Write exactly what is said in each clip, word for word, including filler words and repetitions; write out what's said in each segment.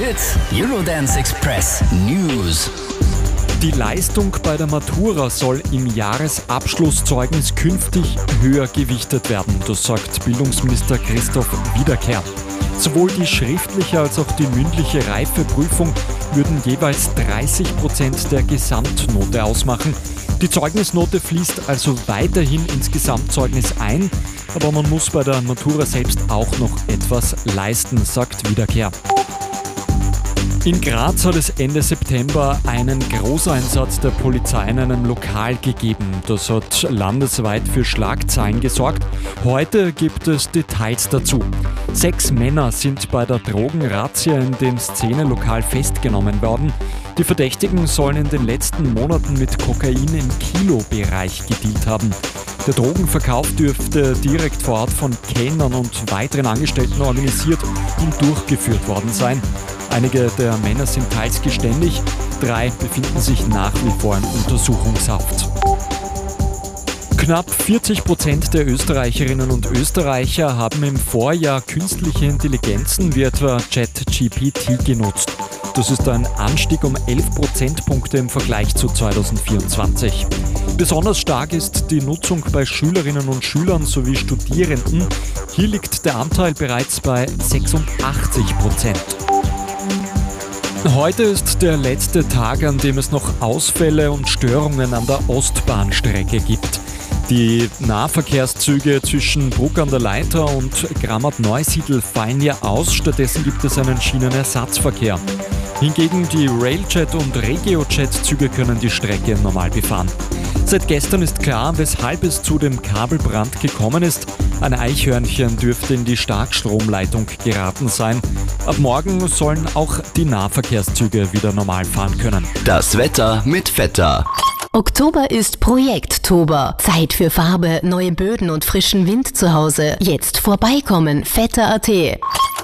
Hit Eurodance Express News. Die Leistung bei der Matura soll im Jahresabschlusszeugnis künftig höher gewichtet werden, das sagt Bildungsminister Christoph Wiederkehr. Sowohl die schriftliche als auch die mündliche Reifeprüfung würden jeweils dreißig Prozent der Gesamtnote ausmachen. Die Zeugnisnote fließt also weiterhin ins Gesamtzeugnis ein, aber man muss bei der Matura selbst auch noch etwas leisten, sagt Wiederkehr. In Graz hat es Ende September einen Großeinsatz der Polizei in einem Lokal gegeben. Das hat landesweit für Schlagzeilen gesorgt. Heute gibt es Details dazu. Sechs Männer sind bei der Drogenrazzia in dem Szenelokal festgenommen worden. Die Verdächtigen sollen in den letzten Monaten mit Kokain im Kilobereich gedealt haben. Der Drogenverkauf dürfte direkt vor Ort von Kellnern und weiteren Angestellten organisiert und durchgeführt worden sein. Einige der Männer sind teils geständig, drei befinden sich nach wie vor in Untersuchungshaft. Knapp vierzig Prozent der Österreicherinnen und Österreicher haben im Vorjahr künstliche Intelligenzen wie etwa ChatGPT genutzt. Das ist ein Anstieg um elf Prozentpunkte im Vergleich zu zweitausendvierundzwanzig. Besonders stark ist die Nutzung bei Schülerinnen und Schülern sowie Studierenden. Hier liegt der Anteil bereits bei sechsundachtzig Prozent. Heute ist der letzte Tag, an dem es noch Ausfälle und Störungen an der Ostbahnstrecke gibt. Die Nahverkehrszüge zwischen Bruck an der Leitha und Grammat-Neusiedl fallen ja aus, stattdessen gibt es einen Schienenersatzverkehr. Hingegen die Railjet- und Regiojet-Züge können die Strecke normal befahren. Seit gestern ist klar, weshalb es zu dem Kabelbrand gekommen ist. Ein Eichhörnchen dürfte in die Starkstromleitung geraten sein. Ab morgen sollen auch die Nahverkehrszüge wieder normal fahren können. Das Wetter mit Vetter. Oktober ist Projekttober. Zeit für Farbe, neue Böden und frischen Wind zu Hause. Jetzt vorbeikommen, vetter punkt at.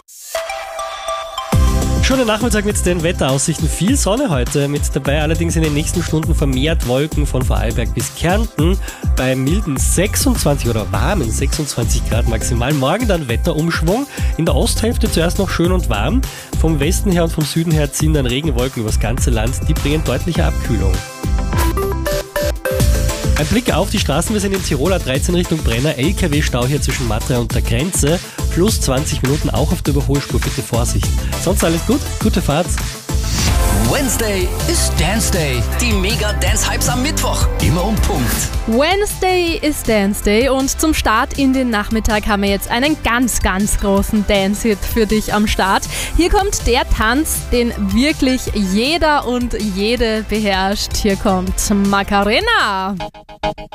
Schönen Nachmittag mit den Wetteraussichten. Viel Sonne heute mit dabei, allerdings in den nächsten Stunden vermehrt Wolken von Vorarlberg bis Kärnten bei milden sechsundzwanzig oder warmen sechsundzwanzig Grad maximal. Morgen dann Wetterumschwung. In der Osthälfte zuerst noch schön und warm. Vom Westen her und vom Süden her ziehen dann Regenwolken übers ganze Land. Die bringen deutliche Abkühlung. Ein Blick auf die Straßen, wir sind in Tirol A dreizehn Richtung Brenner, L K W-Stau hier zwischen Matra und der Grenze, plus zwanzig Minuten auch auf der Überholspur, bitte Vorsicht. Sonst alles gut, gute Fahrt. Wednesday ist Dance Day. Die Mega-Dance-Hypes am Mittwoch. Immer um Punkt. Wednesday ist Dance Day und zum Start in den Nachmittag haben wir jetzt einen ganz, ganz großen Dance-Hit für dich am Start. Hier kommt der Tanz, den wirklich jeder und jede beherrscht. Hier kommt Macarena.